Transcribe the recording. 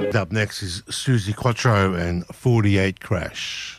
Up next is Suzi Quatro and 48 Crash.